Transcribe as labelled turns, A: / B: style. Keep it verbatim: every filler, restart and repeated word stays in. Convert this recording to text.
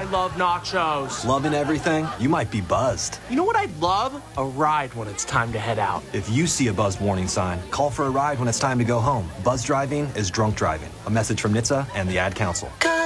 A: love nachos.
B: Loving everything? You might be buzzed.
A: You know what I'd love? A ride when it's time to head out.
B: If you see a buzzed warning sign, call for a ride when it's time to go home. Buzz driving is drunk driving. A message from N H T S A and the Ad Council.